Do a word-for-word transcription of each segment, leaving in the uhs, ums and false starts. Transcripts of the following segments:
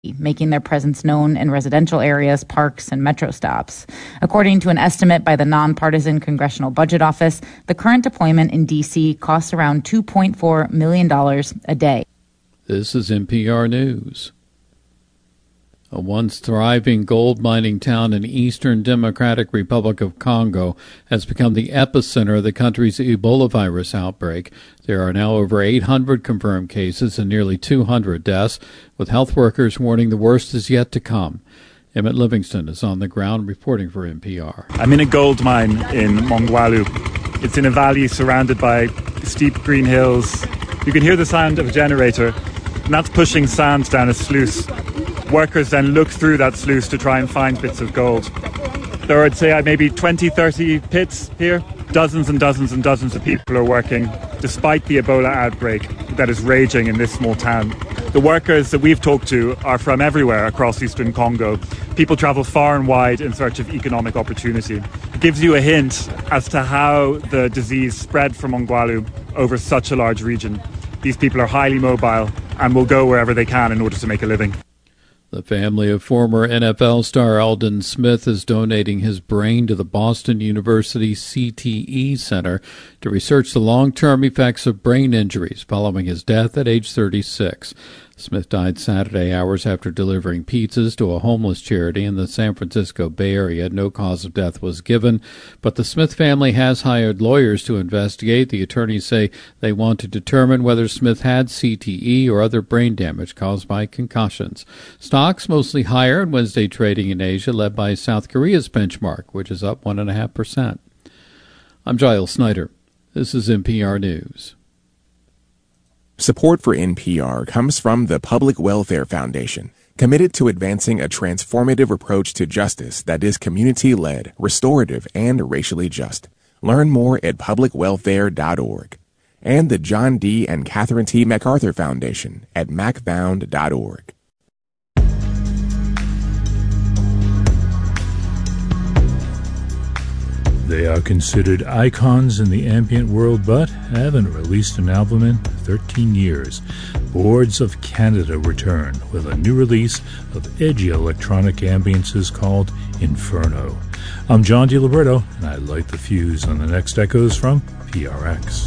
making their presence known in residential areas, parks, and metro stops. According to an estimate by the nonpartisan Congressional Budget Office, the current deployment in D C costs around two point four million dollars a day. This is N P R News. A once thriving gold mining town in eastern Democratic Republic of Congo has become the epicenter of the country's Ebola virus outbreak. There are now over eight hundred confirmed cases and nearly two hundred deaths, with health workers warning the worst is yet to come. Emmett Livingston is on the ground reporting for N P R. I'm in a gold mine in Mongwalu. It's in a valley surrounded by steep green hills. You can hear the sound of a generator, and that's pushing sand down a sluice. Workers then look through that sluice to try and find bits of gold. There are, I'd say, maybe twenty, thirty pits here. Dozens and dozens and dozens of people are working, despite the Ebola outbreak that is raging in this small town. The workers that we've talked to are from everywhere across eastern Congo. People travel far and wide in search of economic opportunity. It gives you a hint as to how the disease spread from Mongwalu over such a large region. These people are highly mobile and will go wherever they can in order to make a living. The family of former N F L star Aldon Smith is donating his brain to the Boston University C T E Center to research the long-term effects of brain injuries following his death at age thirty-six. Smith died Saturday, hours after delivering pizzas to a homeless charity in the San Francisco Bay Area. No cause of death was given, but the Smith family has hired lawyers to investigate. The attorneys say they want to determine whether Smith had C T E or other brain damage caused by concussions. Stocks mostly higher in Wednesday trading in Asia, led by South Korea's benchmark, which is up one point five percent. I'm Giles Snyder. This is N P R News. Support for N P R comes from the Public Welfare Foundation, committed to advancing a transformative approach to justice that is community-led, restorative, and racially just. Learn more at public welfare dot org. And the John D. and Catherine T. MacArthur Foundation at mac found dot org. They are considered icons in the ambient world, but haven't released an album in thirteen years. Boards of Canada return with a new release of edgy electronic ambiences called Inferno. I'm John DiLiberto, and I light the fuse on the next Echoes from P R X.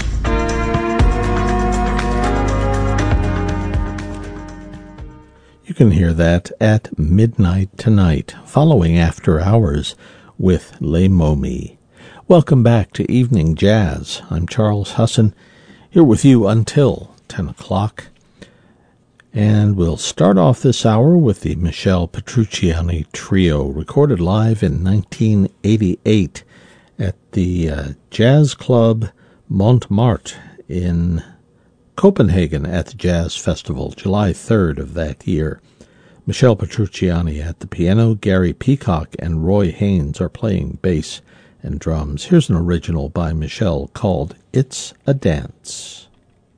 You can hear that at midnight tonight, following After Hours with Les Momies. Welcome back to Evening Jazz. I'm Charles Husson, here with you until ten o'clock. And we'll start off this hour with the Michel Petrucciani Trio, recorded live in nineteen eighty-eight at the uh, Jazz Club Montmartre in Copenhagen at the Jazz Festival, July third of that year. Michel Petrucciani at the piano, Gary Peacock and Roy Haynes are playing bass and drums. Here's an original by Michel called It's a Dance.